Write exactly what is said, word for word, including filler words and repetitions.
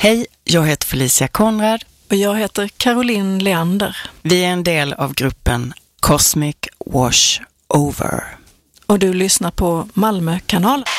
Hej, jag heter Felicia Konrad. Och jag heter Caroline Leander. Vi är en del av gruppen Cosmic Wash Over. Och du lyssnar på Malmö-kanalen.